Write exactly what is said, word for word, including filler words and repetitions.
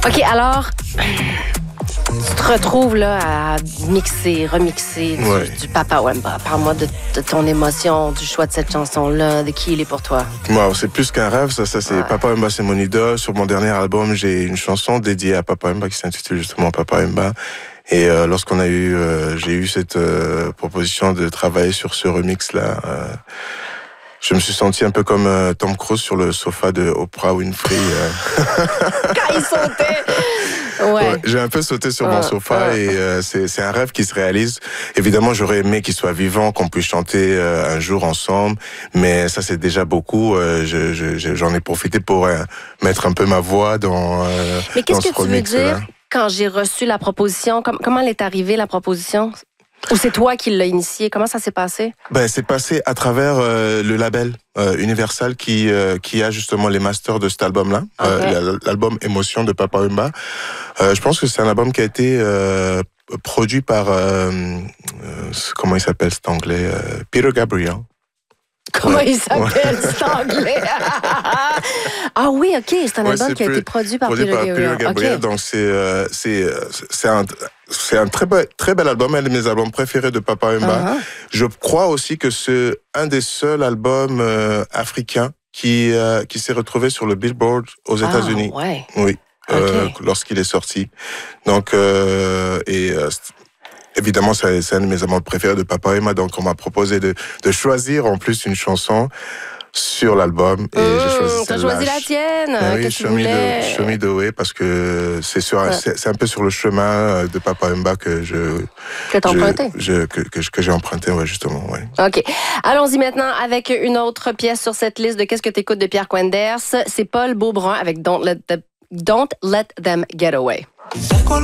OK, alors, tu te retrouves là à mixer, remixer du, Ouais. du Papa Wemba. Parle-moi de, de ton émotion, du choix de cette chanson-là, de qui il est pour toi. Wow, c'est plus qu'un rêve, ça, ça c'est Ouais. Papa Wemba, c'est mon idole. Sur mon dernier album, j'ai une chanson dédiée à Papa Wemba qui s'intitule justement Papa Wemba. Et euh, lorsqu'on a eu, euh, j'ai eu cette euh, proposition de travailler sur ce remix-là, euh, je me suis senti un peu comme euh, Tom Cruise sur le sofa de Oprah Winfrey. Euh. Quand il sautait! Ouais. Ouais, j'ai un peu sauté sur mon Ah, sofa ah. et euh, c'est, c'est un rêve qui se réalise. Évidemment, j'aurais aimé qu'il soit vivant, qu'on puisse chanter euh, un jour ensemble, mais ça c'est déjà beaucoup. Euh, je, je, j'en ai profité pour euh, mettre un peu ma voix dans, euh, Mais dans qu'est-ce ce que tu veux remix-là. dire quand j'ai reçu la proposition? Com- comment elle est arrivée, la proposition? Ou c'est toi qui l'as initiée? Comment ça s'est passé? Ben, c'est passé à travers euh, le label euh, Universal qui euh, qui a justement les masters de cet album-là, Okay. euh, l'album Émotion de Papa Wemba. Euh, je pense que c'est un album qui a été euh, produit par euh, euh, comment il s'appelle cet anglais, euh, Peter Gabriel. Comment Ouais. il s'appelle, cet anglais? Ah oui, OK, c'est un Ouais, album c'est qui a plus- été produit par produit Peter par Gabriel. Peter Gabriel. OK. Donc c'est euh, c'est euh, c'est un c'est un très bel très bel album, un de mes albums préférés de Papa Wemba. Uh-huh. Je crois aussi que c'est un des seuls albums euh, africains qui euh, qui s'est retrouvé sur le Billboard aux Ah, États-Unis. ouais. Oui, euh, Ok. lorsqu'il est sorti. Donc euh, et euh, c'est- évidemment c'est, c'est un de mes albums préférés de Papa Wemba. Donc on m'a proposé de de choisir en plus une chanson sur l'album et Mmh, j'ai choisi t'as celle-là. choisi la tienne. Ben oui, Qu'est-ce que tu Show Me voulais? the, Show Me the Way, parce que c'est sur, un- Ouais. c'est, c'est un peu sur le chemin de Papa Wemba que je, Que t'as je- emprunté. je- que, que, que j'ai emprunté, ouais, justement, ouais. OK. Allons-y maintenant avec une autre pièce sur cette liste de Qu'est-ce que t'écoutes de Pierre Quenders. C'est Paul Beaubrun avec Don't Let, the- Don't Let Them Get Away.